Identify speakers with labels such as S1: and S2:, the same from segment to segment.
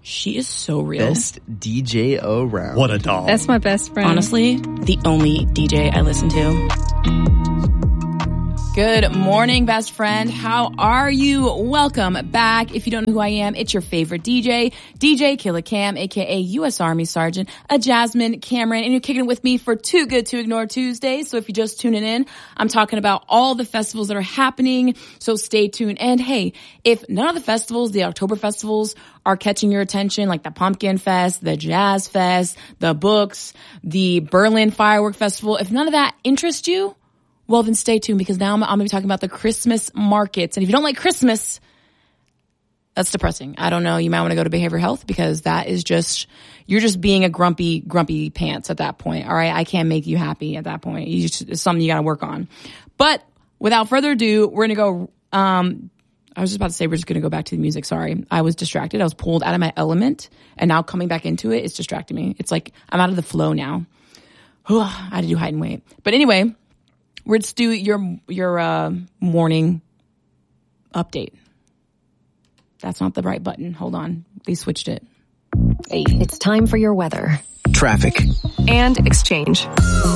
S1: She is so real.
S2: Best DJ around.
S3: What a doll.
S4: That's my best friend.
S1: Honestly, the only DJ I listen to. Good morning, best friend. How are you? Welcome back. If you don't know who I am, it's your favorite DJ, DJ Killer Cam, aka U.S. Army Sergeant, a Jasmine Cameron, and you're kicking it with me for Too Good to Ignore Tuesdays. So if you're just tuning in, I'm talking about all the festivals that are happening. So stay tuned. And hey, if none of the festivals, the October festivals, are catching your attention, like the Pumpkin Fest, the Jazz Fest, the Books, the Berlin Firework Festival, if none of that interests you, well, then stay tuned, because now I'm going to be talking about the Christmas markets. And if you don't like Christmas, that's depressing. I don't know. You might want to go to behavioral health, because that is just, you're just being a grumpy pants at that point. All right. I can't make you happy at that point. It's something you got to work on. But without further ado, we're going to go, I was just about to say we're just going to go back to the music. Sorry. I was distracted. I was pulled out of my element, and now coming back into it, it's distracting me. It's like I'm out of the flow now. I had to do height and weight. But anyway, let's do your morning update. That's not the right button. Hold on. They switched it.
S5: Hey. It's time for your weather,
S2: Traffic,
S5: and exchange.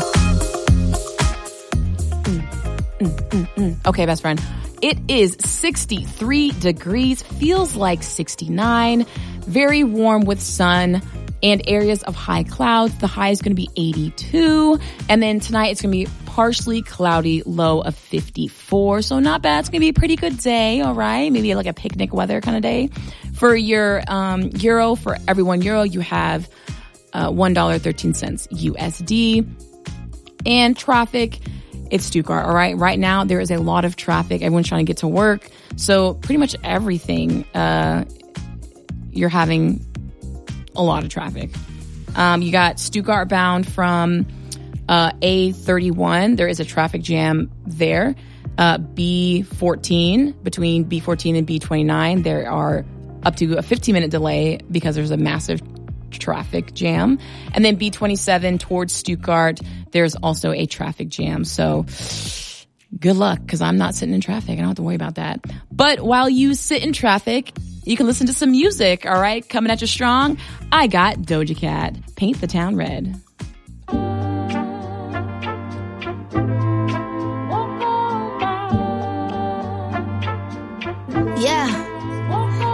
S1: Okay, best friend. It is 63 degrees, feels like 69, very warm with sun and areas of high clouds. The high is going to be 82. And then tonight it's going to be partially cloudy, low of 54. So not bad. It's going to be a pretty good day. All right. Maybe like a picnic weather kind of day. For your euro, for every €1, you have $1.13 USD. And traffic, it's Stuttgart. All right. Right now there is a lot of traffic. Everyone's trying to get to work. So pretty much everything, you're having a lot of traffic. You got Stuttgart bound from A31. There is a traffic jam there. B14, between B14 and B29, there are up to a 15-minute delay because there's a massive traffic jam. And then B27 towards Stuttgart, there's also a traffic jam. So good luck, because I'm not sitting in traffic. I don't have to worry about that. But while you sit in traffic, you can listen to some music, all right? Coming at you strong, I got Doja Cat, Paint the Town Red.